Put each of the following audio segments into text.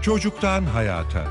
Çocuktan hayata.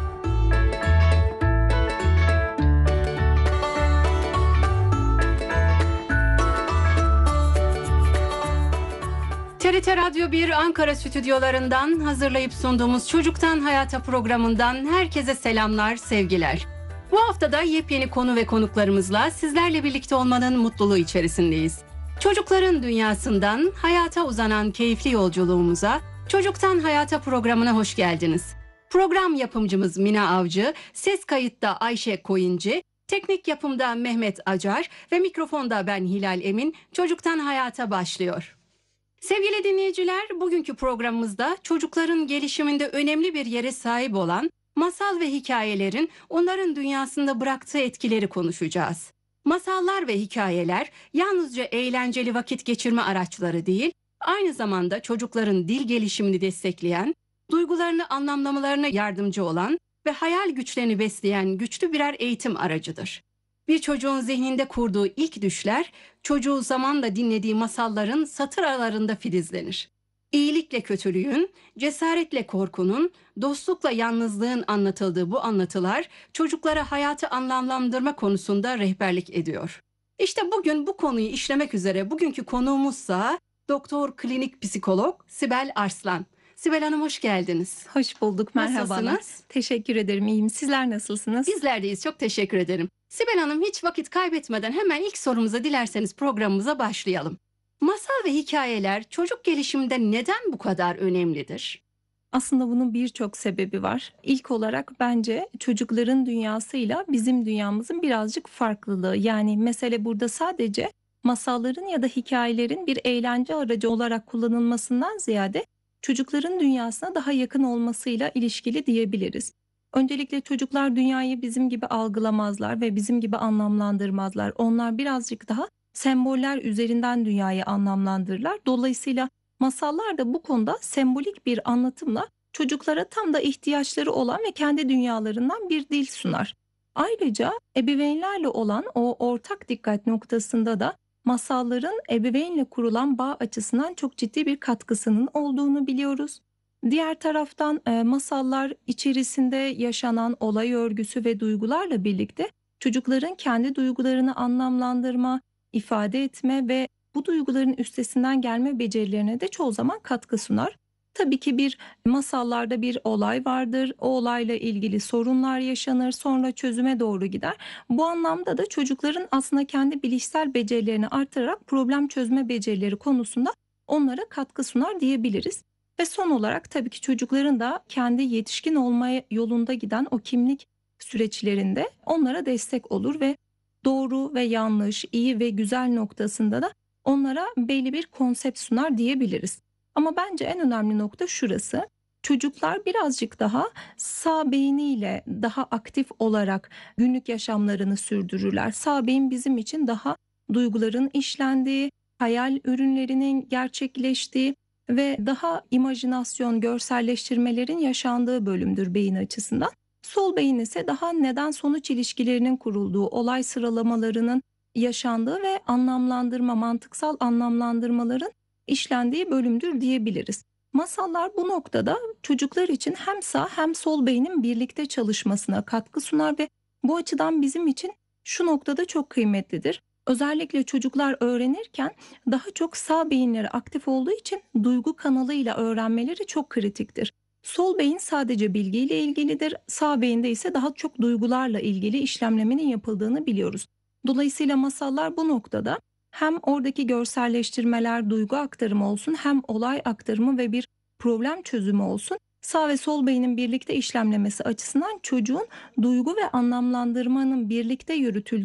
TRT Radyo 1 Ankara stüdyolarından hazırlayıp sunduğumuz Çocuktan Hayata programından herkese selamlar, sevgiler. Bu haftada yepyeni konu ve konuklarımızla sizlerle birlikte olmanın mutluluğu içerisindeyiz. Çocukların dünyasından hayata uzanan keyifli yolculuğumuza Çocuktan Hayata programına hoş geldiniz. Program yapımcımız Mina Avcı, ses kayıtta Ayşe Koyuncu, teknik yapımda Mehmet Acar ve mikrofonda ben Hilal Emin. Çocuktan Hayata başlıyor. Sevgili dinleyiciler, bugünkü programımızda çocukların gelişiminde önemli bir yere sahip olan masal ve hikayelerin onların dünyasında bıraktığı etkileri konuşacağız. Masallar ve hikayeler yalnızca eğlenceli vakit geçirme araçları değil, aynı zamanda çocukların dil gelişimini destekleyen, duygularını anlamlamalarına yardımcı olan ve hayal güçlerini besleyen güçlü birer eğitim aracıdır. Bir çocuğun zihninde kurduğu ilk düşler, çocuğu zamanla dinlediği masalların satır aralarında filizlenir. İyilikle kötülüğün, cesaretle korkunun, dostlukla yalnızlığın anlatıldığı bu anlatılar çocuklara hayatı anlamlandırma konusunda rehberlik ediyor. İşte bugün bu konuyu işlemek üzere bugünkü konuğumuzsa Doktor Klinik Psikolog Sibel Arslan. Sibel Hanım hoş geldiniz. Hoş bulduk, merhabalar. Nasılsınız? Teşekkür ederim, iyiyim. Sizler nasılsınız? Bizler deyiz, çok teşekkür ederim. Sibel Hanım hiç vakit kaybetmeden hemen ilk sorumuza dilerseniz programımıza başlayalım. Masal ve hikayeler çocuk gelişiminde neden bu kadar önemlidir? Aslında bunun birçok sebebi var. İlk olarak bence çocukların dünyasıyla bizim dünyamızın birazcık farklılığı. Yani mesele burada sadece masalların ya da hikayelerin bir eğlence aracı olarak kullanılmasından ziyade çocukların dünyasına daha yakın olmasıyla ilişkili diyebiliriz. Öncelikle çocuklar dünyayı bizim gibi algılamazlar ve bizim gibi anlamlandırmazlar. Onlar birazcık daha semboller üzerinden dünyayı anlamlandırırlar. Dolayısıyla masallar da bu konuda sembolik bir anlatımla çocuklara tam da ihtiyaçları olan ve kendi dünyalarından bir dil sunar. Ayrıca ebeveynlerle olan o ortak dikkat noktasında da masalların ebeveynle kurulan bağ açısından çok ciddi bir katkısının olduğunu biliyoruz. Diğer taraftan masallar içerisinde yaşanan olay örgüsü ve duygularla birlikte çocukların kendi duygularını anlamlandırma, ifade etme ve bu duyguların üstesinden gelme becerilerine de çoğu zaman katkı sunar. Tabii ki bir masallarda bir olay vardır. O olayla ilgili sorunlar yaşanır, sonra çözüme doğru gider. Bu anlamda da çocukların aslında kendi bilişsel becerilerini artırarak problem çözme becerileri konusunda onlara katkı sunar diyebiliriz. Ve son olarak tabii ki çocukların da kendi yetişkin olmaya yolunda giden o kimlik süreçlerinde onlara destek olur ve doğru ve yanlış, iyi ve güzel noktasında da onlara belli bir konsept sunar diyebiliriz. Ama bence en önemli nokta şurası. Çocuklar birazcık daha sağ beyniyle daha aktif olarak günlük yaşamlarını sürdürürler. Sağ beyin bizim için daha duyguların işlendiği, hayal ürünlerinin gerçekleştiği ve daha imajinasyon, görselleştirmelerin yaşandığı bölümdür beyin açısından. Sol beyin ise daha neden sonuç ilişkilerinin kurulduğu, olay sıralamalarının yaşandığı ve anlamlandırma, mantıksal anlamlandırmaların işlendiği bölümdür diyebiliriz. Masallar bu noktada çocuklar için hem sağ hem sol beynin birlikte çalışmasına katkı sunar ve bu açıdan bizim için şu noktada çok kıymetlidir. Özellikle çocuklar öğrenirken daha çok sağ beyinleri aktif olduğu için duygu kanalıyla öğrenmeleri çok kritiktir. Sol beyin sadece bilgiyle ilgilidir, sağ beyinde ise daha çok duygularla ilgili işlemlemenin yapıldığını biliyoruz. Dolayısıyla masallar bu noktada hem oradaki görselleştirmeler, duygu aktarımı olsun, hem olay aktarımı ve bir problem çözümü olsun, sağ ve sol beynin birlikte işlemlemesi açısından çocuğun duygu ve anlamlandırmanın birlikte yürütüldüğü